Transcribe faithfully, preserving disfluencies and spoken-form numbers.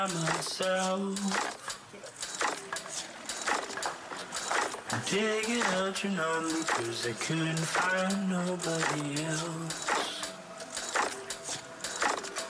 myself. Dig it out, you know me, cause I couldn't find nobody else.